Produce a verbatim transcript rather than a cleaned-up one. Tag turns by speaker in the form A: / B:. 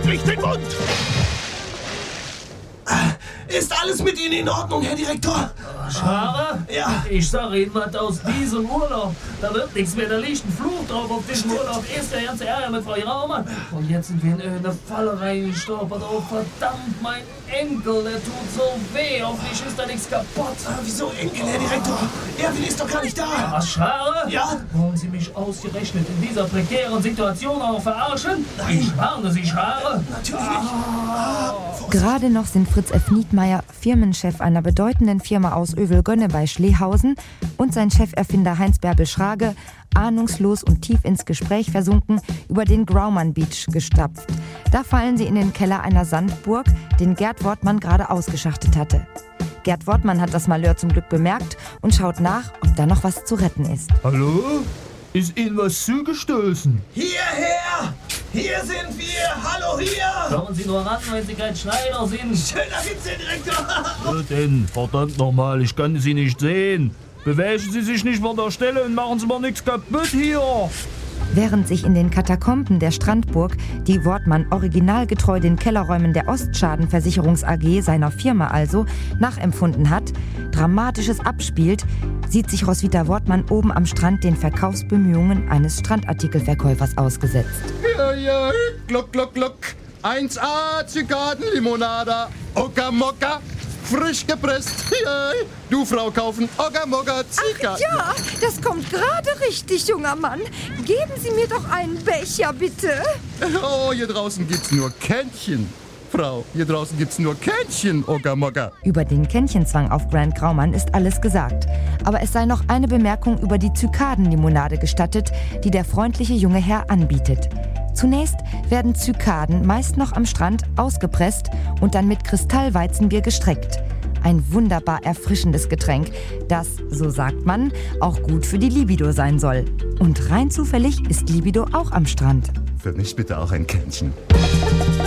A: durch den Mund! Ist alles mit Ihnen in Ordnung, Herr Direktor?
B: Schade?
A: Ja.
B: Ich sage Ihnen was aus diesem Urlaub. Da wird nichts mehr, da liegt ein Fluch drauf auf diesem Urlaub. Erst der ganze Ärger mit Frau Raumann. Und jetzt sind wir in eine Falle reingestolpert. Oh verdammt, mein Enkel, der tut so weh. Hoffentlich ist da nichts kaputt.
A: Ah, wieso Enkel, Herr Direktor? Erwin ist doch gar nicht da.
B: Was, Schade?
A: Ja?
B: Wollen Sie mich ausgerechnet in dieser prekären Situation auch verarschen?
A: Nein.
B: Ich warne Sie, Schade.
A: Natürlich nicht. Ah,
C: Gerade noch sind Fritz F. Niedmeyer, Firmenchef einer bedeutenden Firma aus Övelgönne bei Schlehausen, und sein Cheferfinder Heinz-Bärbel Schrage ahnungslos und tief ins Gespräch versunken über den Graumann Beach gestapft. Da fallen sie in den Keller einer Sandburg, den Gerd Wortmann gerade ausgeschachtet hatte. Gerd Wortmann hat das Malheur zum Glück bemerkt und schaut nach, ob da noch was zu retten ist.
D: Hallo? Ist Ihnen was zugestoßen?
A: hierher! Hier sind wir! Hallo, hier!
B: Kommen Sie nur ran, wenn Sie kein Schneider sind.
A: Schöner Witz, Herr Direktor!
D: Was denn? Verdammt nochmal, ich kann Sie nicht sehen. Bewegen Sie sich nicht von der Stelle und machen Sie mal nichts kaputt hier.
C: Während sich in den Katakomben der Strandburg die Wortmann originalgetreu den Kellerräumen der Ostschadenversicherungs A G, seiner Firma also, nachempfunden hat, Dramatisches abspielt, sieht sich Roswitha Wortmann oben am Strand den Verkaufsbemühungen eines Strandartikelverkäufers ausgesetzt.
E: Ja, ja, gluck, gluck, gluck. eins A Zygardenlimonada. Okamokka. Frisch gepresst. Ja, du Frau kaufen. Okamokka Zygarden.
F: Ja, das kommt gerade richtig, junger Mann. Geben Sie mir doch einen Becher, bitte.
E: Oh, hier draußen gibt's nur Kännchen. Frau, hier draußen gibt's nur Kännchen, Okamokka.
C: Über den Kännchenzwang auf Grant Graumann ist alles gesagt. Aber es sei noch eine Bemerkung über die Zykadenlimonade gestattet, die der freundliche junge Herr anbietet. Zunächst werden Zykaden meist noch am Strand ausgepresst und dann mit Kristallweizenbier gestreckt. Ein wunderbar erfrischendes Getränk, das, so sagt man, auch gut für die Libido sein soll. Und rein zufällig ist Libido auch am Strand.
E: Für mich bitte auch ein Kännchen.